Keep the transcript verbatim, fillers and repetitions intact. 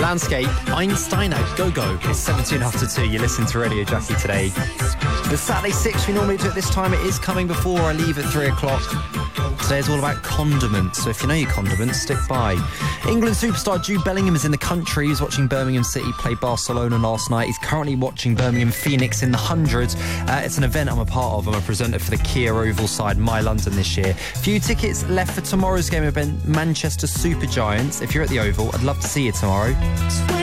Landscape, Einstein at Go-Go. It's seventeen after two. You're listening to Radio Jockey today. The Saturday six we normally do at this time. It is coming before I leave at three o'clock. Today is all about condiments, so if you know your condiments, stick by. England superstar Jude Bellingham is in the country. He was watching Birmingham City play Barcelona last night. He's currently watching Birmingham Phoenix in the hundred. Uh, it's an event I'm a part of. I'm a presenter for the Kia Oval side, My London, this year. Few tickets left for tomorrow's game event, Manchester Supergiants. If you're at the Oval, I'd love to see you tomorrow.